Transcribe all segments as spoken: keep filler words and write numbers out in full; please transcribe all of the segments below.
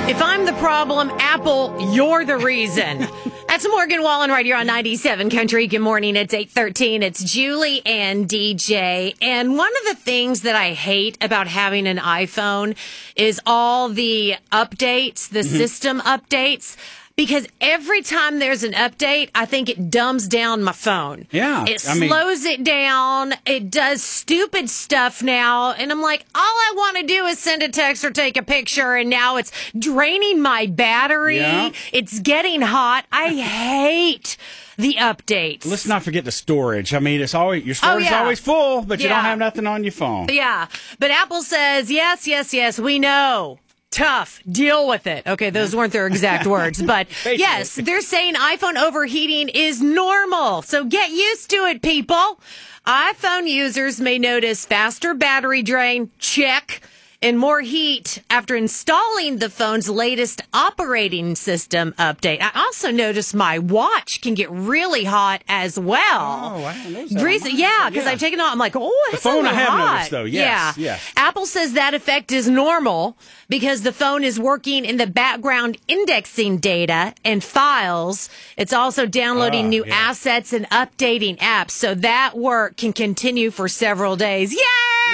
If I'm the problem, Apple, you're the reason. That's Morgan Wallen right here on ninety-seven Country. Good morning. It's eight thirteen. It's Julie and D J. And one of the things that I hate about having an iPhone is all the updates, the mm-hmm. system updates. Because every time there's an update, I think it dumbs down my phone. Yeah. It I mean, slows it down. It does stupid stuff now. And I'm like, all I want to do is send a text or take a picture. And now it's draining my battery. Yeah. It's getting hot. I hate the updates. Let's not forget the storage. I mean, it's always your storage oh, yeah. is always full, but you yeah. don't have nothing on your phone. Yeah. But Apple says, yes, yes, yes, we know. Tough. Deal with it. Okay, those weren't their exact words, but yes, they're saying iPhone overheating is normal. So get used to it, people. iPhone users may notice faster battery drain, check, and more heat after installing the phone's latest operating system update. I also noticed my watch can get really hot as well. Oh, I didn't notice that. Recent, yeah, because yeah. I've taken it off. I'm like, oh, it's the phone a I have hot. noticed though. Yes, yeah. yes. Apple says that effect is normal because the phone is working in the background indexing data and files. It's also downloading oh, new yeah. assets and updating apps. So that work can continue for several days. Yay!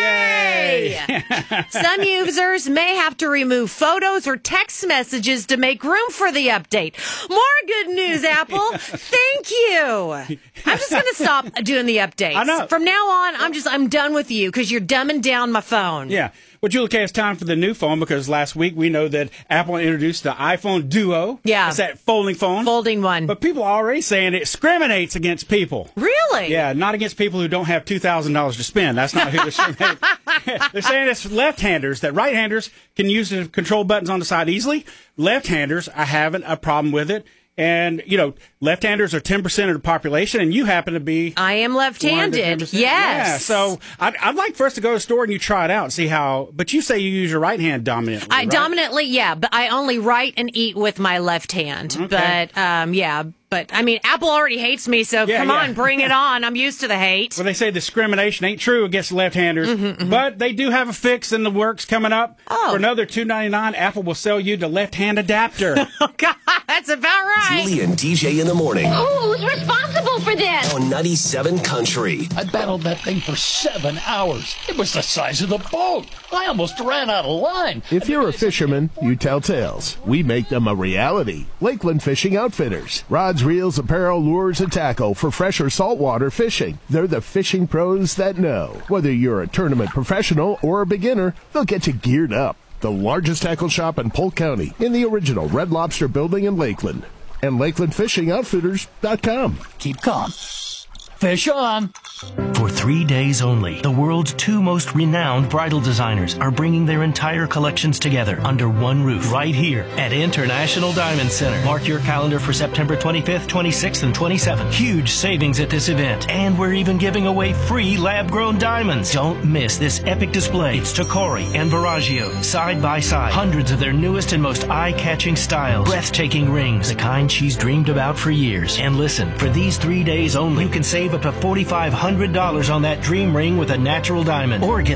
Yay! Some users may have to remove photos or text messages to make room for the update. More good news, Apple. Thank you. I'm just going to stop doing the updates. I know. From now on, I'm just I'm done with you because you're dumbing down my phone. Yeah. Well, Julie K, it's time for the new phone because last week we know that Apple introduced the iPhone Duo. Yeah. It's that folding phone. Folding one. But people are already saying it discriminates against people. Really? Yeah, not against people who don't have two thousand dollars to spend. That's not who they're saying. They're saying it's left-handers, that right-handers can use the control buttons on the side easily. Left-handers are having a problem with it. And, you know, left-handers are ten percent of the population, and you happen to be... I am left-handed, yes. Yeah, so I'd, I'd like for us to go to the store and you try it out and see how... But you say you use your right hand dominantly, I right? Dominantly, yeah, but I only write and eat with my left hand. Okay. But, um, yeah, but, I mean, Apple already hates me, so Yeah, come yeah. on, bring it on. I'm used to the hate. Well, they say discrimination ain't true against left-handers, Mm-hmm, mm-hmm. but they do have a fix in the works coming up. Oh. For another two ninety-nine, Apple will sell you the left-hand adapter. Oh, God, that's about right. Julie and D J in the morning Who's responsible for this? on ninety-seven Country. I battled that thing for seven hours. It was the size of the boat. I almost ran out of line. If you're a fisherman, you tell tales. We make them a reality. Lakeland Fishing Outfitters. Rods, reels, apparel, lures, and tackle for fresh or saltwater fishing. They're the fishing pros that know. Whether you're a tournament professional or a beginner, they'll get you geared up. The largest tackle shop in Polk County in the original Red Lobster building in Lakeland. And Lakeland Fishing Outfitters dot com. Keep calm. Fish on. For three days only, the world's two most renowned bridal designers are bringing their entire collections together under one roof right here at International Diamond Center. Mark your calendar for September twenty-fifth, twenty-sixth, and twenty-seventh. Huge savings at this event, and we're even giving away free lab-grown diamonds. Don't miss this epic display. It's Tacori and Verragio, side by side. Hundreds of their newest and most eye-catching styles. Breathtaking rings, the kind she's dreamed about for years. And listen, for these three days only, you can save up to four thousand five hundred dollars on that dream ring with a natural diamond. Or get